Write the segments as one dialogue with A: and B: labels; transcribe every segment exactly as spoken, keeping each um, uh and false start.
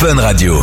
A: Fun Radio.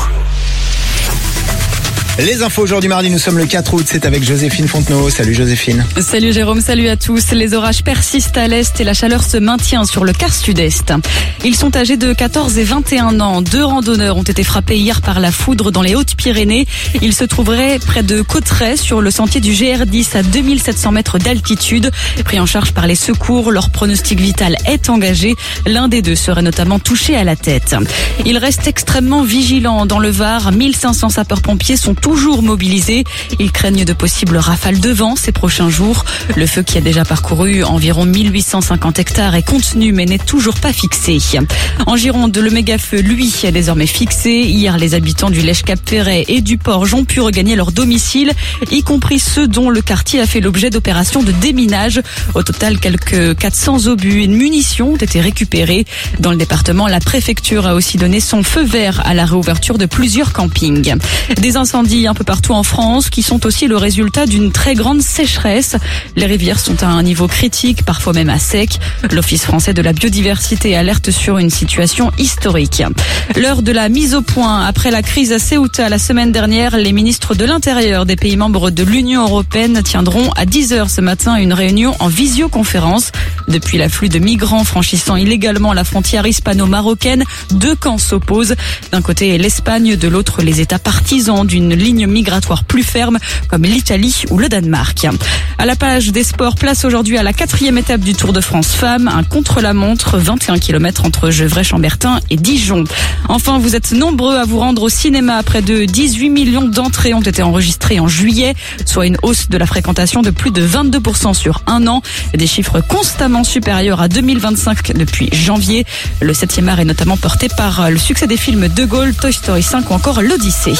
B: Les infos aujourd'hui mardi, nous sommes le quatre août, c'est avec Joséphine Fontenot. Salut Joséphine.
C: Salut Jérôme, salut à tous. Les orages persistent à l'est et la chaleur se maintient sur le quart sud-est. Ils sont âgés de quatorze et vingt et un ans. Deux randonneurs ont été frappés hier par la foudre dans les Hautes-Pyrénées. Ils se trouveraient près de Cauterets sur le sentier du G R dix à deux mille sept cents mètres d'altitude. Pris en charge par les secours, leur pronostic vital est engagé. L'un des deux serait notamment touché à la tête. Ils restent extrêmement vigilants dans le Var. mille cinq cents sapeurs-pompiers sont toujours mobilisés. Ils craignent de possibles rafales de vent ces prochains jours. Le feu qui a déjà parcouru environ mille huit cent cinquante hectares est contenu mais n'est toujours pas fixé. En Gironde, le méga-feu, lui, est désormais fixé. Hier, les habitants du Lèche-Cap-Ferret et du Porge ont pu regagner leur domicile, y compris ceux dont le quartier a fait l'objet d'opérations de déminage. Au total, quelques quatre cents obus et munitions ont été récupérés. Dans le département, la préfecture a aussi donné son feu vert à la réouverture de plusieurs campings. Des incendies un peu partout en France qui sont aussi le résultat d'une très grande sécheresse. Les rivières sont à un niveau critique, parfois même à sec. L'Office français de la biodiversité alerte sur une situation historique. L'heure de la mise au point. Après la crise à Ceuta la semaine dernière, les ministres de l'Intérieur des pays membres de l'Union européenne tiendront à dix heures ce matin une réunion en visioconférence. Depuis l'afflux de migrants franchissant illégalement la frontière hispano-marocaine, deux camps s'opposent. D'un côté l'Espagne, de l'autre les États partisans d'une ligne migratoire plus ferme comme l'Italie ou le Danemark. À la page des sports, place aujourd'hui à la quatrième étape du Tour de France Femmes, un contre-la-montre, vingt et un kilomètres entre Gevrey-Chambertin et Dijon. Enfin, vous êtes nombreux à vous rendre au cinéma. Près de dix-huit millions d'entrées ont été enregistrées en juillet, soit une hausse de la fréquentation de plus de vingt-deux pour cent sur un an. Des chiffres constamment supérieurs à deux mille vingt-cinq depuis janvier. Le septième art est notamment porté par le succès des films De Gaulle, Toy Story cinq ou encore l'Odyssée.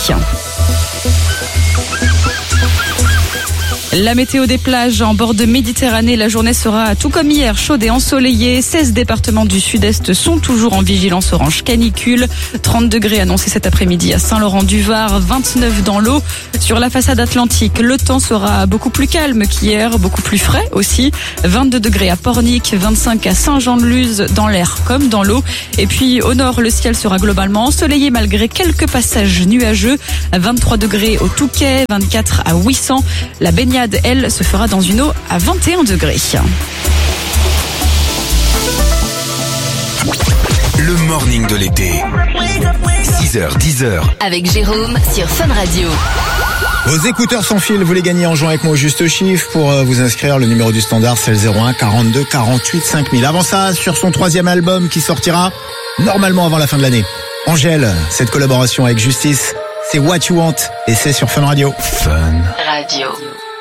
C: La météo des plages en bord de Méditerranée, la journée sera tout comme hier, chaude et ensoleillée. seize départements du sud-est sont toujours en vigilance orange canicule. trente degrés annoncés cet après-midi à Saint-Laurent-du-Var, vingt-neuf dans l'eau. Sur la façade atlantique, le temps sera beaucoup plus calme qu'hier, beaucoup plus frais aussi. vingt-deux degrés à Pornic, vingt-cinq à Saint-Jean-de-Luz, dans l'air comme dans l'eau. Et puis au nord, le ciel sera globalement ensoleillé malgré quelques passages nuageux. vingt-trois degrés au Touquet, vingt-quatre à Ouessant. La baignade, elle, se fera dans une eau à vingt et un degrés.
A: Le morning de l'été. six heures, dix heures.
D: Avec Jérôme sur Fun Radio.
B: Vos écouteurs sans fil, vous les gagnez en jouant avec moi au juste chiffre. Pour vous inscrire, le numéro du standard, c'est le zéro un quarante-deux quarante-huit cinq mille. Avant ça, sur son troisième album qui sortira normalement avant la fin de l'année. Angèle, cette collaboration avec Justice, c'est What You Want et c'est sur Fun Radio.
A: Fun
D: Radio.